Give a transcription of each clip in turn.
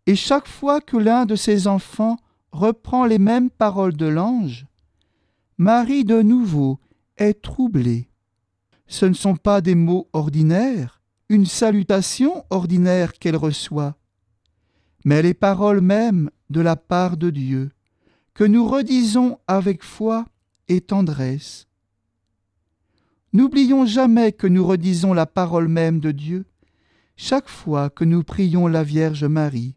Et chaque fois que l'un de ses enfants reprend les mêmes paroles de l'ange, Marie de nouveau est troublée. Ce ne sont pas des mots ordinaires, une salutation ordinaire qu'elle reçoit, mais les paroles mêmes de la part de Dieu, que nous redisons avec foi et tendresse. N'oublions jamais que nous redisons la parole même de Dieu chaque fois que nous prions la Vierge Marie.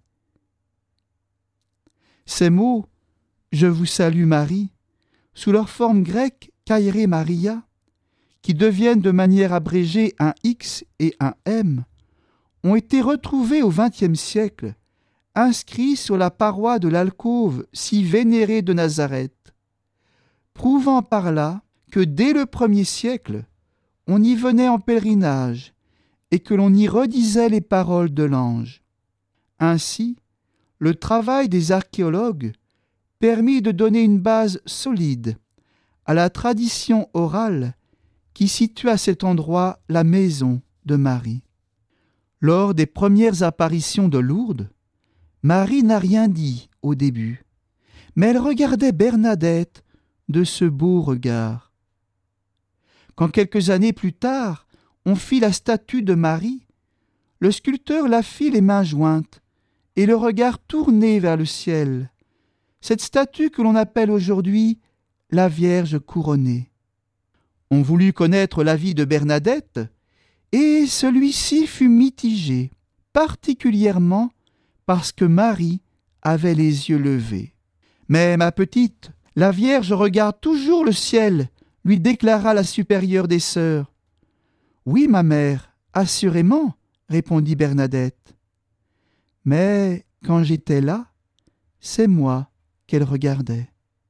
Ces mots « Je vous salue Marie » sous leur forme grecque « Kairé Maria », qui deviennent de manière abrégée un X et un M, ont été retrouvés au XXe siècle, inscrits sur la paroi de l'alcôve si vénérée de Nazareth, prouvant par là que dès le 1er siècle, on y venait en pèlerinage et que l'on y redisait les paroles de l'ange. Ainsi, le travail des archéologues permit de donner une base solide à la tradition orale qui situe à cet endroit la maison de Marie. Lors des premières apparitions de Lourdes, Marie n'a rien dit au début, mais elle regardait Bernadette de ce beau regard. Quand quelques années plus tard, on fit la statue de Marie, le sculpteur la fit les mains jointes et le regard tourné vers le ciel, cette statue que l'on appelle aujourd'hui la Vierge couronnée. On voulut connaître l'avis de Bernadette, et celui-ci fut mitigé, particulièrement parce que Marie avait les yeux levés. « Mais ma petite, la Vierge regarde toujours le ciel », lui déclara la supérieure des sœurs. « Oui, ma mère, assurément, » répondit Bernadette. « Mais quand j'étais là, c'est moi qu'elle regardait. »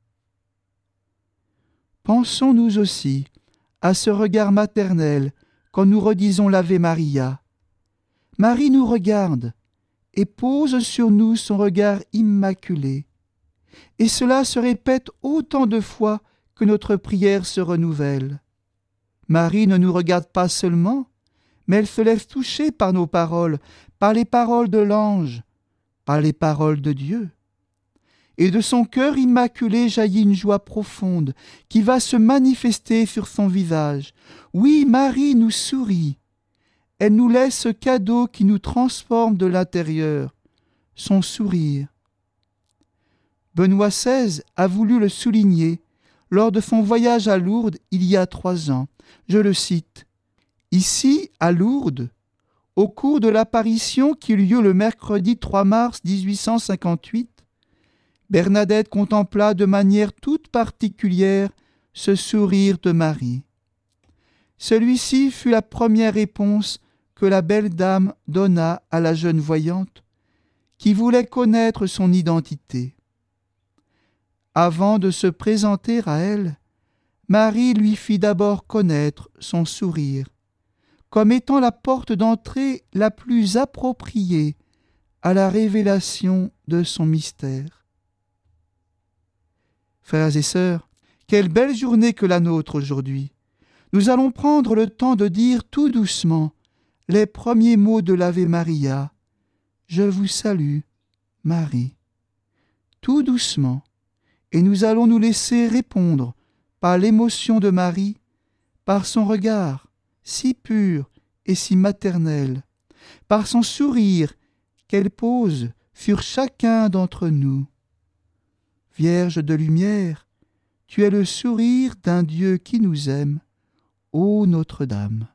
Pensons-nous aussi à ce regard maternel quand nous redisons l'Ave Maria. Marie nous regarde et pose sur nous son regard immaculé. Et cela se répète autant de fois que notre prière se renouvelle. Marie ne nous regarde pas seulement, mais elle se laisse toucher par nos paroles, par les paroles de l'ange, par les paroles de Dieu. Et de son cœur immaculé jaillit une joie profonde qui va se manifester sur son visage. Oui, Marie nous sourit. Elle nous laisse ce cadeau qui nous transforme de l'intérieur, son sourire. Benoît XVI a voulu le souligner lors de son voyage à Lourdes il y a 3 ans. Je le cite. « Ici, à Lourdes, au cours de l'apparition qui eut lieu le mercredi 3 mars 1858, Bernadette contempla de manière toute particulière ce sourire de Marie. Celui-ci fut la première réponse que la belle dame donna à la jeune voyante, qui voulait connaître son identité. Avant de se présenter à elle, Marie lui fit d'abord connaître son sourire, comme étant la porte d'entrée la plus appropriée à la révélation de son mystère. Frères et sœurs, quelle belle journée que la nôtre aujourd'hui. Nous allons prendre le temps de dire tout doucement les premiers mots de l'Ave Maria. Je vous salue, Marie. Tout doucement, et nous allons nous laisser répondre par l'émotion de Marie, par son regard si pur et si maternel, par son sourire qu'elle pose sur chacun d'entre nous. Vierge de lumière, tu es le sourire d'un Dieu qui nous aime, ô Notre-Dame.